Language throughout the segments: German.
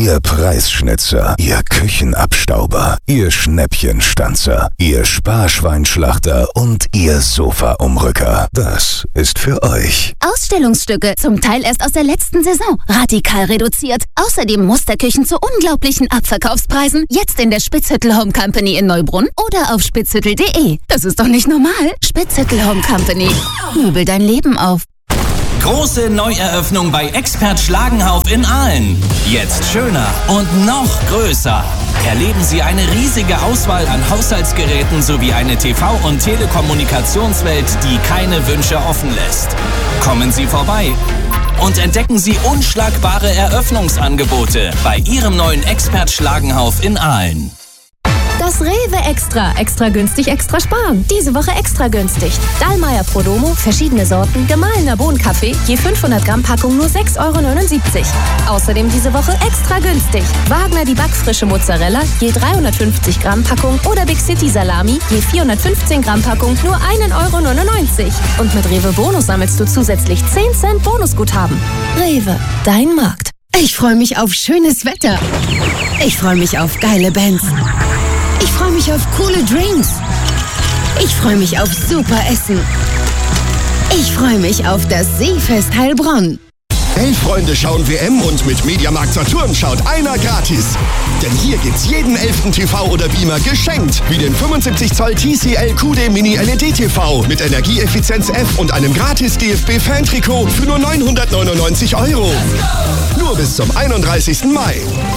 Ihr Preisschnitzer, Ihr Küchenabstauber, Ihr Schnäppchenstanzer, Ihr Sparschweinschlachter und Ihr Sofaumrücker. Das ist für euch. Ausstellungsstücke, zum Teil erst aus der letzten Saison. Radikal reduziert. Außerdem Musterküchen zu unglaublichen Abverkaufspreisen. Jetzt in der Spitzhüttel Home Company in Neubrunn oder auf spitzhüttel.de. Das ist doch nicht normal. Spitzhüttel Home Company. Möbel dein Leben auf. Große Neueröffnung bei Expert Schlagenhauf in Aalen. Jetzt schöner und noch größer. Erleben Sie eine riesige Auswahl an Haushaltsgeräten sowie eine TV- und Telekommunikationswelt, die keine Wünsche offen lässt. Kommen Sie vorbei und entdecken Sie unschlagbare Eröffnungsangebote bei Ihrem neuen Expert Schlagenhauf in Aalen. Das Rewe Extra. Extra günstig, extra sparen. Diese Woche extra günstig. Dallmayr Prodomo, verschiedene Sorten, gemahlener Bohnenkaffee, je 500 Gramm Packung nur 6,79 €. Außerdem diese Woche extra günstig. Wagner die backfrische Mozzarella, je 350 Gramm Packung oder Big City Salami, je 415 Gramm Packung nur 1,99 €. Und mit Rewe Bonus sammelst du zusätzlich 10 Cent Bonusguthaben. Rewe, dein Markt. Ich freue mich auf schönes Wetter. Ich freue mich auf geile Bands. Ich freue mich auf coole Drinks. Ich freue mich auf super Essen. Ich freue mich auf das Seefest Heilbronn. 11 Freunde schauen WM und mit Mediamarkt Saturn schaut einer gratis. Denn hier gibt's jeden 11. TV oder Beamer geschenkt. Wie den 75 Zoll TCL QD Mini LED TV mit Energieeffizienz F und einem gratis DFB-Fan-Trikot für nur 999 €. Nur bis zum 31. Mai.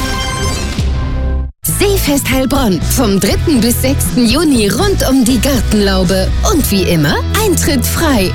Seefest Heilbronn vom 3. bis 6. Juni rund um die Gartenlaube. Und wie immer, Eintritt frei.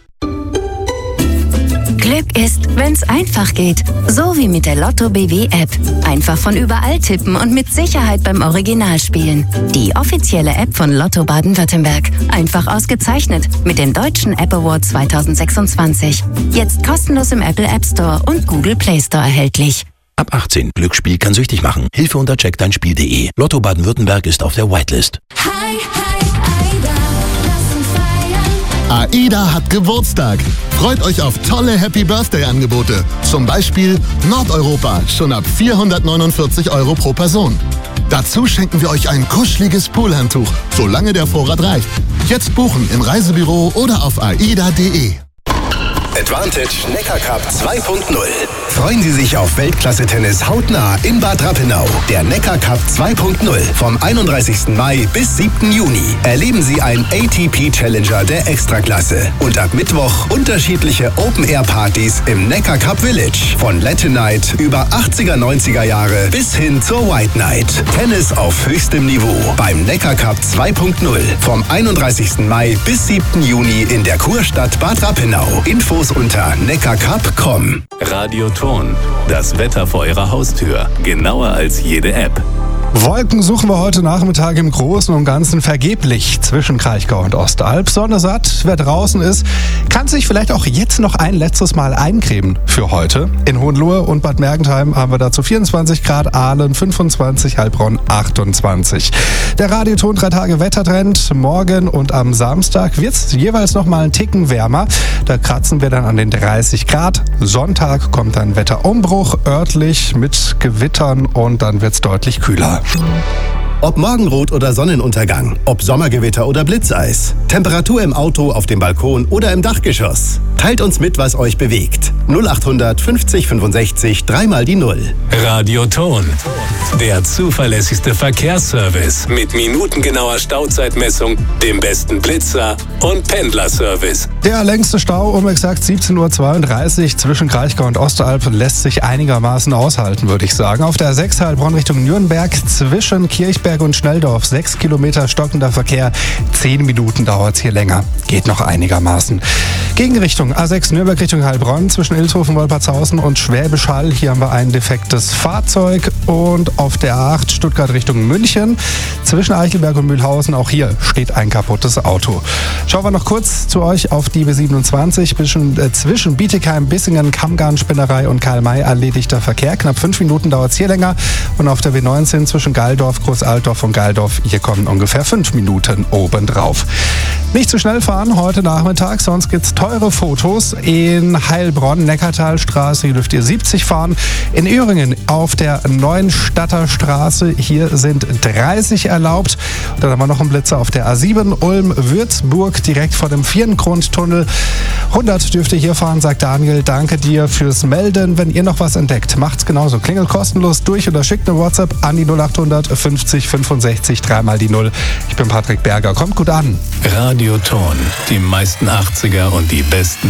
Glück ist, wenn's einfach geht. So wie mit der Lotto BW App. Einfach von überall tippen und mit Sicherheit beim Original spielen. Die offizielle App von Lotto Baden-Württemberg. Einfach ausgezeichnet mit dem Deutschen App Award 2026. Jetzt kostenlos im Apple App Store und Google Play Store erhältlich. Ab 18. Glücksspiel kann süchtig machen. Hilfe unter checkdeinspiel.de. Lotto Baden-Württemberg ist auf der Whitelist. Hi, AIDA, lass uns feiern. AIDA hat Geburtstag. Freut euch auf tolle Happy Birthday-Angebote. Zum Beispiel Nordeuropa, schon ab 449 € pro Person. Dazu schenken wir euch ein kuscheliges Poolhandtuch, solange der Vorrat reicht. Jetzt buchen im Reisebüro oder auf aida.de. Advantage Neckar Cup 2.0. Freuen Sie sich auf Weltklasse-Tennis hautnah in Bad Rappenau. Der Neckar Cup 2.0 vom 31. Mai bis 7. Juni. Erleben Sie einen ATP-Challenger der Extraklasse. Und ab Mittwoch unterschiedliche Open-Air-Partys im Neckar Cup Village. Von Latin Night über 80er, 90er Jahre bis hin zur White Night. Tennis auf höchstem Niveau beim Neckar Cup 2.0 vom 31. Mai bis 7. Juni in der Kurstadt Bad Rappenau. Infos unter neckarcup.com. Radioton. Das Wetter vor Ihrer Haustür. Genauer als jede App. Wolken suchen wir heute Nachmittag im Großen und Ganzen vergeblich zwischen Kraichgau und Ostalb. Sonne satt, wer draußen ist, kann sich vielleicht auch jetzt noch ein letztes Mal eincremen für heute. In Hohenlohe und Bad Mergentheim haben wir dazu 24 Grad, Aalen 25, Heilbronn 28. Der Radioton 3 Tage Wettertrend. Morgen und am Samstag wird es jeweils noch mal einen Ticken wärmer. Da kratzen wir dann an den 30 Grad. Sonntag kommt dann Wetterumbruch, örtlich mit Gewittern und dann wird es deutlich kühler. Ob Morgenrot oder Sonnenuntergang, ob Sommergewitter oder Blitzeis, Temperatur im Auto, auf dem Balkon oder im Dachgeschoss. Teilt uns mit, was euch bewegt. 0800 50 65 3 mal die 0. Radioton. Der zuverlässigste Verkehrsservice mit minutengenauer Stauzeitmessung, dem besten Blitzer und Pendlerservice. Der längste Stau um exakt 17:32 Uhr zwischen Kraichgau und Ostalb lässt sich einigermaßen aushalten, würde ich sagen. Auf der 6 Heilbronn Richtung Nürnberg zwischen Kirchberg und Schnelldorf 6 Kilometer stockender Verkehr. 10 Minuten dauert es hier länger. Geht noch einigermaßen. Gegenrichtung A6 Nürnberg Richtung Heilbronn zwischen Ilshofen, Wolpertshausen und Schwäbisch Hall. Hier haben wir ein defektes Fahrzeug. Und auf der A8 Stuttgart Richtung München zwischen Eichelberg und Mühlhausen. Auch hier steht ein kaputtes Auto. Schauen wir noch kurz zu euch auf die B27. Zwischen Bietigheim, Bissingen, Kammgarn, Spinnerei und Karl-May erledigter Verkehr. Knapp 5 Minuten dauert es hier länger. Und auf der B19 zwischen Galdorf, Großaltdorf und Galdorf. Hier kommen ungefähr 5 Minuten obendrauf. Nicht zu schnell fahren heute Nachmittag, sonst gibt's teure Fotos in Heilbronn. Neckartalstraße, hier dürft ihr 70 fahren. In Öhringen auf der Neuenstadter Straße, hier sind 30 erlaubt. Und dann haben wir noch einen Blitzer auf der A7 Ulm-Würzburg, direkt vor dem Vierengrundtunnel. 100 dürft ihr hier fahren, sagt Daniel. Danke dir fürs Melden. Wenn ihr noch was entdeckt, macht's genauso. Klingelt kostenlos durch oder schickt eine WhatsApp an die 0800 50 65 3 mal die 0. Ich bin Patrick Berger. Kommt gut an. Radioton. Die meisten 80er und die besten